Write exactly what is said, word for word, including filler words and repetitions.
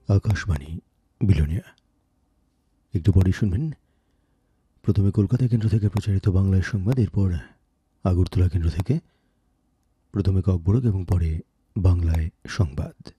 আকাশবাণী বিলোনিয়া। একটু পরেই শুনবেন প্রথমে কলকাতা কেন্দ্র থেকে প্রচারিত বাংলায় সংবাদ, এরপর আগরতলা কেন্দ্র থেকে প্রথমে ককবরক এবং পরে বাংলায় সংবাদ।